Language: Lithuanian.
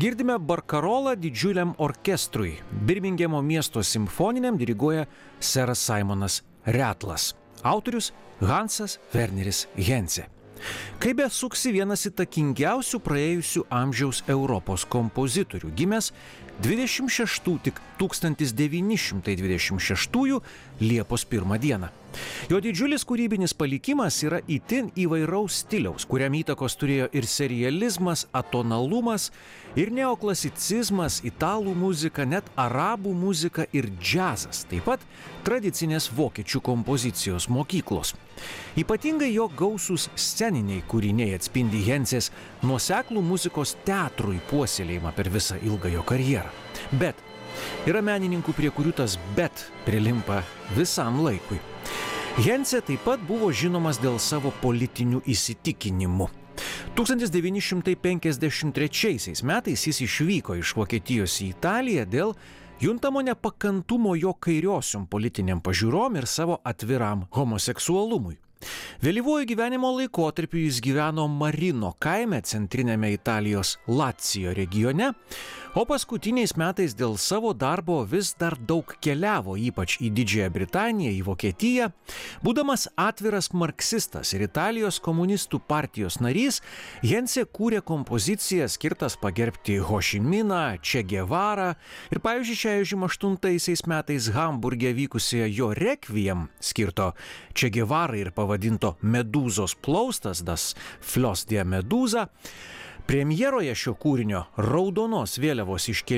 Girdime barkarolą didžiuliam orkestrui. Birmingemo miesto simfoniniam diriguoja seras Simonas Ratlas. Autorius Hansas Werneris Henze. Kaip besuksi vienas įtakingiausių praėjusių amžiaus Europos kompozitorių, gimęs 1926 Liepos 1 dieną. Jo didžiulis kūrybinis palikimas yra itin įvairaus stiliaus, kuriam įtakos turėjo ir serializmas, atonalumas, ir neoklasicizmas, italų muzika, net arabų muzika ir džiazas, taip pat tradicinės vokiečių kompozicijos mokyklos. Ypatingai jo gausūs sceniniai kūriniai atspindi Henzės nuoseklų muzikos teatrui puoselėjimą per visą ilgą jo karjerą. Bet yra menininkų, prie kurių tas bet prilimpa visam laikui. Henze taip pat buvo žinomas dėl savo politinių įsitikinimų. 1953 metais jis išvyko iš Vokietijos į Italiją dėl juntamo nepakantumo jo kairiosiom politiniam pažiūrom ir savo atviram homoseksualumui. Vėlyvuoju gyvenimo laikotarpiu jis gyveno Marino kaime centrinėme Italijos Lacijo regione, o paskutiniais metais dėl savo darbo vis dar daug keliavo, ypač į Didžiąją Britaniją, į Vokietiją. Būdamas atviras marksistas ir Italijos komunistų partijos narys, Henze kūrė kompozicijas skirtas pagerbti Ho Ši Miną, Che Guevarą ir, pavyzdžiui, 68 metais Hamburge vykusioje jo rekviem skirto Che Guevarai ir pavadinto Medūzos plaustas, das Flos die Medūza. Premjeroje šio kūrinio raudonos vėliavos iškėlimas